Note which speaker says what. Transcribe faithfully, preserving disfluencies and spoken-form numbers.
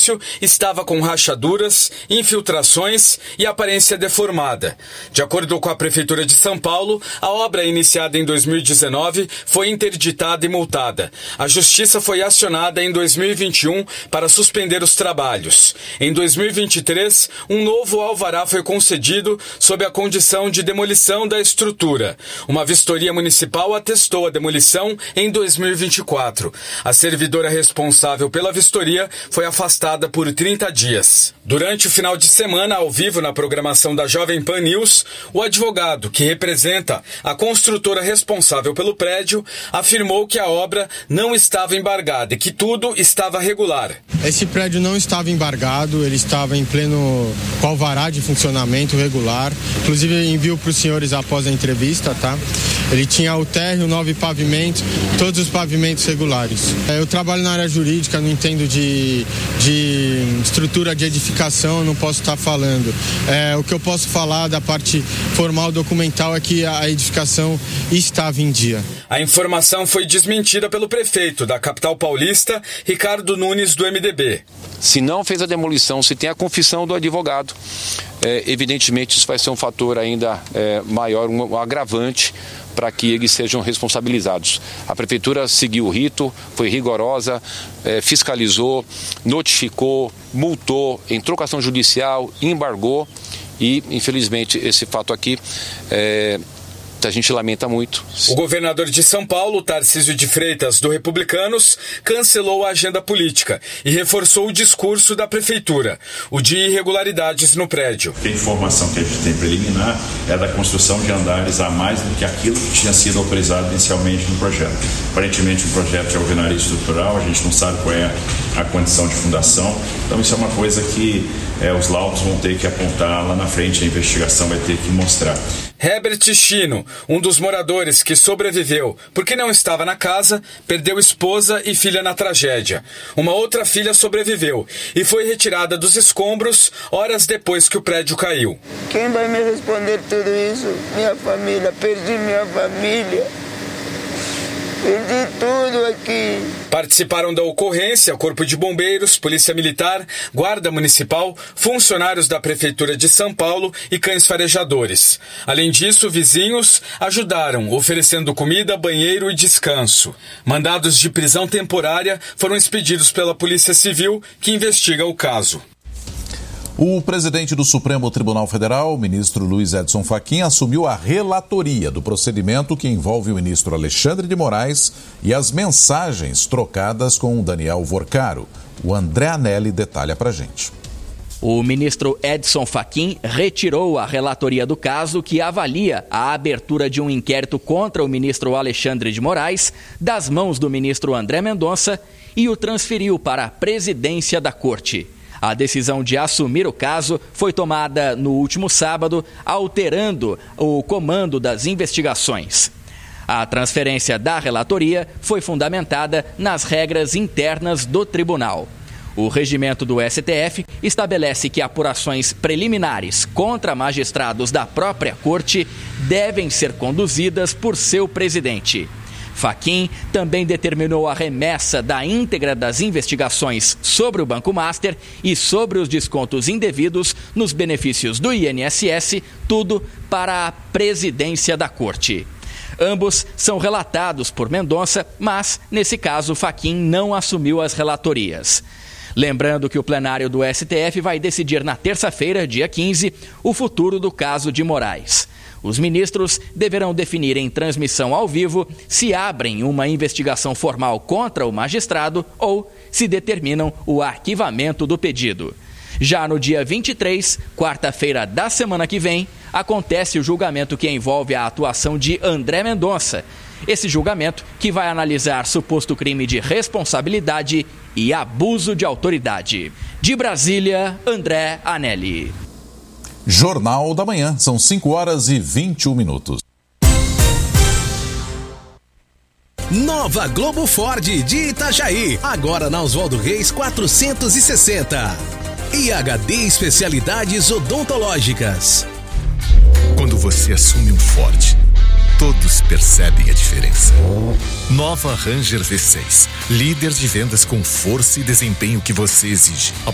Speaker 1: edifício estava com rachaduras, infiltrações e aparência deformada. De acordo com a Prefeitura de São Paulo, a obra iniciada em dois mil e dezenove foi interditada e multada. A Justiça foi acionada em dois mil e vinte e um para suspender os trabalhos. Em dois mil e vinte e três, um novo alvará foi concedido sob a condição de demolição da estrutura. Uma vistoria municipal atestou a demolição em dois mil e vinte e quatro. A servidora responsável pela vistoria foi afastada por trinta dias. Durante o final de semana, ao vivo na programação da Jovem Pan News, o advogado, que representa a construtora responsável pelo prédio, afirmou que a obra não estava embargada e que tudo estava regular.
Speaker 2: Esse prédio não estava embargado, ele estava em pleno com alvará de funcionamento regular. Inclusive, envio para os senhores após a entrevista, tá? Ele tinha o térreo, nove pavimentos, todos os pavimentos regulares. Eu trabalho na área jurídica, não entendo de, de estrutura de edificação, não posso estar falando. É, o que eu posso falar da parte formal documental é que a edificação estava em dia.
Speaker 1: A informação foi desmentida pelo prefeito da capital paulista, Ricardo Nunes, do M D B.
Speaker 3: Se não fez a demolição, se tem a confissão do advogado, é, evidentemente isso vai ser um fator ainda é, maior, um, um agravante para que eles sejam responsabilizados. A Prefeitura seguiu o rito, foi rigorosa, é, fiscalizou, notificou, multou, entrou com ação judicial, embargou e, infelizmente, esse fato aqui é, a gente lamenta muito.
Speaker 1: O governador de São Paulo, Tarcísio de Freitas, do Republicanos, cancelou a agenda política e reforçou o discurso da prefeitura, o de irregularidades no prédio.
Speaker 4: A informação que a gente tem preliminar é da construção de andares a mais do que aquilo que tinha sido autorizado inicialmente no projeto. Aparentemente o projeto de alvenaria estrutural, a gente não sabe qual é a condição de fundação, então isso é uma coisa que é, os laudos vão ter que apontar lá na frente, a investigação vai ter que mostrar.
Speaker 1: Herbert Chino, um dos moradores que sobreviveu porque não estava na casa, perdeu esposa e filha na tragédia. Uma outra filha sobreviveu e foi retirada dos escombros horas depois que o prédio caiu.
Speaker 5: Quem vai me responder tudo isso? Minha família, perdi minha família. Perdi tudo aqui.
Speaker 1: Participaram da ocorrência Corpo de Bombeiros, Polícia Militar, Guarda Municipal, funcionários da Prefeitura de São Paulo e cães farejadores. Além disso, vizinhos ajudaram, oferecendo comida, banheiro e descanso. Mandados de prisão temporária foram expedidos pela Polícia Civil, que investiga o caso.
Speaker 6: O presidente do Supremo Tribunal Federal, o ministro Luiz Edson Fachin, assumiu a relatoria do procedimento que envolve o ministro Alexandre de Moraes e as mensagens trocadas com o Daniel Vorcaro. O André Anelli detalha pra gente.
Speaker 7: O ministro Edson Fachin retirou a relatoria do caso que avalia a abertura de um inquérito contra o ministro Alexandre de Moraes das mãos do ministro André Mendonça e o transferiu para a presidência da Corte. A decisão de assumir o caso foi tomada no último sábado, alterando o comando das investigações. A transferência da relatoria foi fundamentada nas regras internas do tribunal. O regimento do S T F estabelece que apurações preliminares contra magistrados da própria Corte devem ser conduzidas por seu presidente. Fachin também determinou a remessa da íntegra das investigações sobre o Banco Master e sobre os descontos indevidos nos benefícios do I N S S, tudo para a presidência da Corte. Ambos são relatados por Mendonça, mas, nesse caso, Fachin não assumiu as relatorias. Lembrando que o plenário do S T F vai decidir na terça-feira, dia quinze, o futuro do caso de Moraes. Os ministros deverão definir em transmissão ao vivo se abrem uma investigação formal contra o magistrado ou se determinam o arquivamento do pedido. Já no dia vinte e três, quarta-feira da semana que vem, acontece o julgamento que envolve a atuação de André Mendonça. Esse julgamento que vai analisar suposto crime de responsabilidade e abuso de autoridade. De Brasília, André Anelli.
Speaker 6: Jornal da Manhã, são cinco horas e vinte e um minutos.
Speaker 8: Nova Globo Ford de Itajaí, agora na Oswaldo Reis quatrocentos e sessenta. E H D Especialidades Odontológicas.
Speaker 9: Quando você assume um Ford, todos percebem a diferença. Nova Ranger V seis, líder de vendas com força e desempenho que você exige.